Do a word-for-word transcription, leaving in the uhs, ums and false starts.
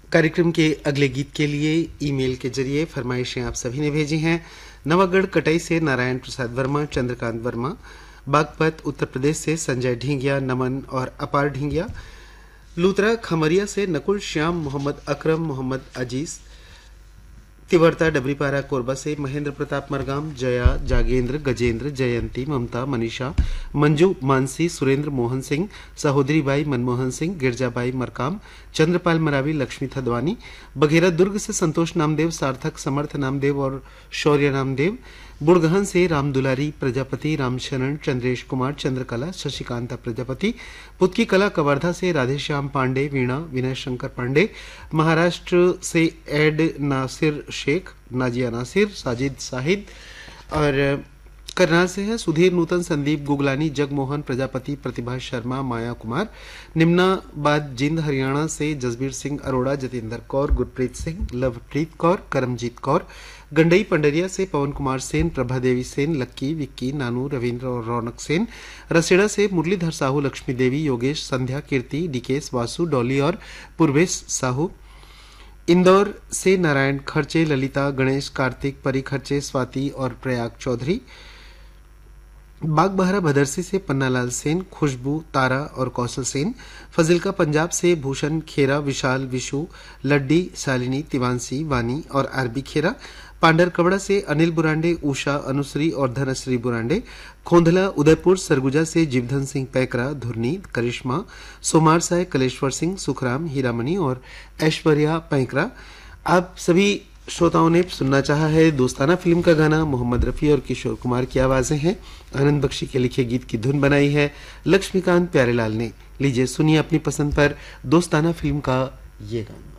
कार्यक्रम के अगले गीत के लिए ईमेल के जरिए फरमाइशें आप सभी ने भेजी हैं। नवागढ़ कटाई से नारायण प्रसाद वर्मा, चंद्रकांत वर्मा, बागपत उत्तर प्रदेश से संजय ढींगिया, नमन और अपार ढींगिया, लूतरा खमरिया से नकुल श्याम, मोहम्मद अकरम, मोहम्मद अजीज, तिवर्ता डबरीपारा कोरबा से महेंद्र प्रताप मरगाम, जया, जागेंद्र, गजेंद्र, जयंती, ममता, मनीषा, मंजू, मानसी, सुरेंद्र, मोहन सिंह, सहोदरी बाई, मनमोहन सिंह, गिरजाबाई मरकाम, चंद्रपाल मरावी, लक्ष्मी थदवानी, बघेरा दुर्ग से संतोष नामदेव, सार्थक, समर्थ नामदेव और शौर्य नामदेव, बुड़गहन से राम दुलारी प्रजापति, रामशरण, चंद्रेश कुमार, चंद्रकला, शशिकांता प्रजापति, पुतकी कला कवर्धा से राधेश्याम पांडे, वीणा, विनय शंकर पांडे, महाराष्ट्र से एड नासिर शेख, नाजिया नासिर, साजिद साहिद और करनाल से है सुधीर, नूतन, संदीप गुगलानी, जगमोहन प्रजापति, प्रतिभा शर्मा, माया कुमार, निम्नाबाद जिंद हरियाणा से जसबीर सिंह अरोड़ा, जतेंद्र कौर, गुरप्रीत सिंह, लवप्रीत कौर, करमजीत कौर, गंडई पंडरिया से पवन कुमार सेन, प्रभा देवी सेन, लक्की, विक्की, नानू, रविंद्र और रौनक सेन, रसेड़ा से मुरलीधर साहू, लक्ष्मी देवी, योगेश, संध्या, कीर्ति, डीकेश, वासु, डॉली और पूर्वेश साहू, इंदौर से नारायण खर्चे, ललिता, गणेश, कार्तिक, परी खर्चे, स्वाति और प्रयाग चौधरी, बागबहरा भदरसी से पन्नालाल सेन, खुशबू, तारा और कौशल सेन, फजिलका पंजाब से भूषण खेरा, विशाल, विशु, लड्डी, शालिनी, तिवांसी, वानी और आरबी खेरा, पांडर कबड़ा से अनिल बुरांडे, उषा, अनुश्री और धनश्री बुरांडे, खोंधला उदयपुर सरगुजा से जीवधन सिंह पैकरा, धुरनी, करिश्मा, सोमार साय, कलेश्वर सिंह, सुखराम, हीरामणि और ऐश्वर्या पैकरा। आप सभी श्रोताओं ने सुनना चाहा है दोस्ताना फिल्म का गाना। मोहम्मद रफी और किशोर कुमार की आवाजें हैं। आनंद बख्शी के लिखे गीत की धुन बनाई है लक्ष्मीकांत प्यारेलाल ने। लीजिए सुनिए अपनी पसंद पर दोस्ताना फिल्म का ये गाना।